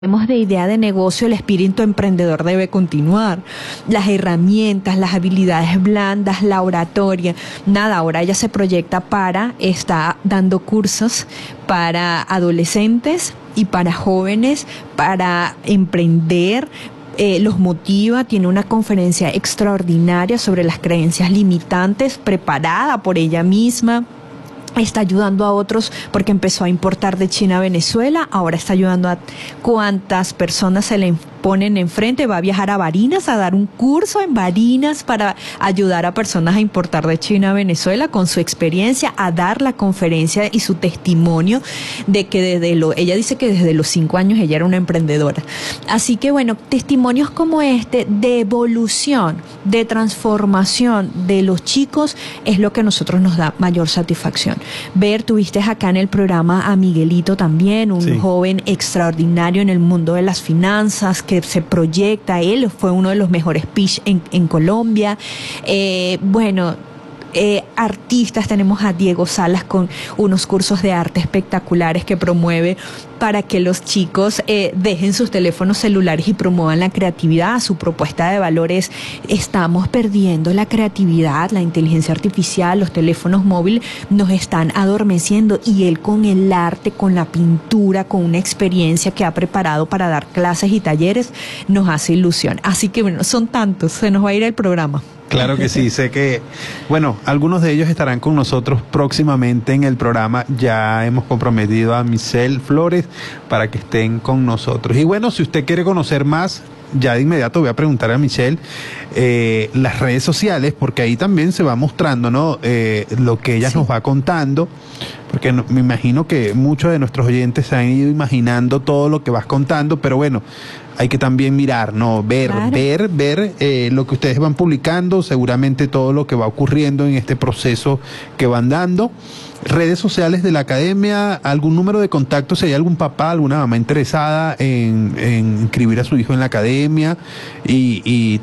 De idea de negocio, el espíritu emprendedor debe continuar. Las herramientas, las habilidades blandas, la oratoria, nada, ahora ella se proyecta está dando cursos para adolescentes y para jóvenes, para emprender. Los motiva, tiene una conferencia extraordinaria sobre las creencias limitantes, preparada por ella misma. Está ayudando a otros porque empezó a importar de China a Venezuela, ahora está ayudando a cuantas personas se le ponen enfrente. Va a viajar a Barinas a dar un curso en Barinas para ayudar a personas a importar de China a Venezuela con su experiencia, a dar la conferencia y su testimonio de que ella dice que desde los 5 años ella era una emprendedora. Así que bueno, testimonios como este de evolución, de transformación de los chicos es lo que a nosotros nos da mayor satisfacción. Tuviste acá en el programa a Miguelito también, un joven extraordinario en el mundo de las finanzas, que se proyecta. Él fue uno de los mejores pitch en Colombia. Artistas, tenemos a Diego Salas con unos cursos de arte espectaculares que promueve para que los chicos dejen sus teléfonos celulares y promuevan la creatividad. Su propuesta de valor es: estamos perdiendo la creatividad, la inteligencia artificial, los teléfonos móviles nos están adormeciendo, y él con el arte, con la pintura, con una experiencia que ha preparado para dar clases y talleres, nos hace ilusión. Así que bueno, son tantos, se nos va a ir el programa. Claro que sí, sé que, bueno, algunos de ellos estarán con nosotros próximamente en el programa. Ya hemos comprometido a Michelle Flores para que estén con nosotros. Y bueno, si usted quiere conocer más, ya de inmediato voy a preguntar a Michelle las redes sociales, porque ahí también se va mostrando, ¿no? Lo que ella nos va contando, porque me imagino que muchos de nuestros oyentes se han ido imaginando todo lo que vas contando, pero bueno, hay que también mirar, ¿no? Ver lo que ustedes van publicando, seguramente todo lo que va ocurriendo en este proceso que van dando. Redes sociales de la academia, algún número de contacto si hay algún papá, alguna mamá interesada en inscribir a su hijo en la academia y